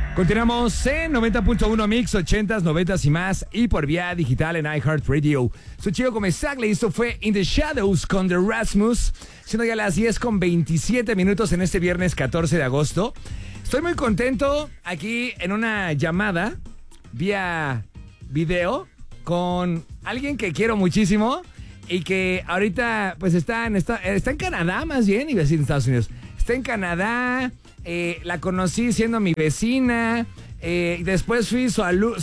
Continuamos en 90.1 Mix, 80s, 90s y más, y por vía digital en iHeartRadio. Soy Chico Comestagle y esto fue In the Shadows con The Rasmus, siendo ya las 10:27 minutos en este viernes 14 de agosto. Estoy muy contento aquí en una llamada vía video con alguien que quiero muchísimo y que ahorita pues está en Canadá, más bien, iba a decir en Estados Unidos. Está en Canadá. La conocí siendo mi vecina. Después fui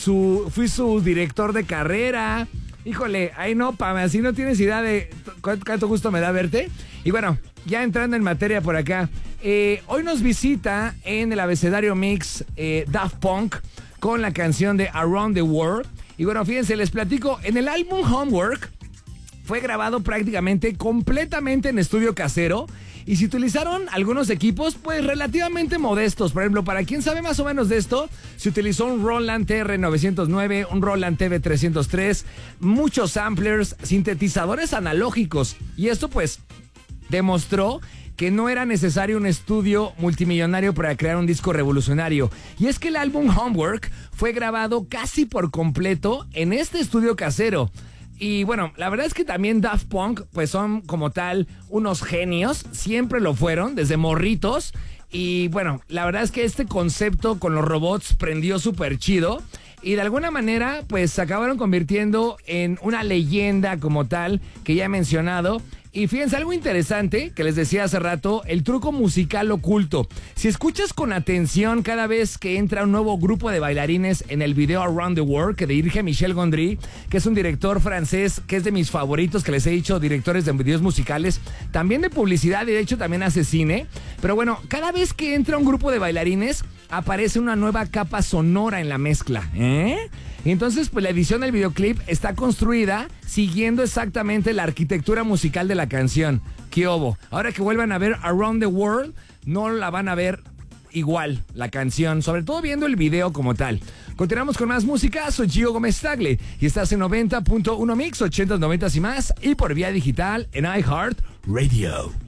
su director de carrera. Híjole, ahí no, Pam, así no tienes idea de cuánto gusto me da verte. Y bueno, ya entrando en materia por acá, hoy nos visita en el abecedario Mix Daft Punk con la canción de Around the World. Y bueno, fíjense, les platico, en el álbum Homework fue grabado prácticamente completamente en estudio casero. Y se utilizaron algunos equipos pues relativamente modestos. Por ejemplo, para quien sabe más o menos de esto, se utilizó un Roland TR-909, un Roland TV-303, muchos samplers, sintetizadores analógicos. Y esto pues demostró que no era necesario un estudio multimillonario para crear un disco revolucionario. Y es que el álbum Homework fue grabado casi por completo en este estudio casero. Y bueno, la verdad es que también Daft Punk pues son como tal unos genios, siempre lo fueron, desde morritos. Y bueno, la verdad es que este concepto con los robots prendió súper chido. Y de alguna manera pues se acabaron convirtiendo en una leyenda como tal que ya he mencionado. Y fíjense, algo interesante que les decía hace rato, el truco musical oculto. Si escuchas con atención cada vez que entra un nuevo grupo de bailarines en el video Around the World, que dirige Michel Gondry, que es un director francés, que es de mis favoritos, que les he dicho, directores de videos musicales, también de publicidad y de hecho también hace cine. Pero bueno, cada vez que entra un grupo de bailarines, aparece una nueva capa sonora en la mezcla, Y entonces, pues la edición del videoclip está construida siguiendo exactamente la arquitectura musical de la canción. ¡Qué obo! Ahora que vuelvan a ver Around the World, no la van a ver igual la canción, sobre todo viendo el video como tal. Continuamos con más música. Soy Gio Comestagle y estás en 90.1 Mix, 80s, 90s y más, y por vía digital en iHeartRadio.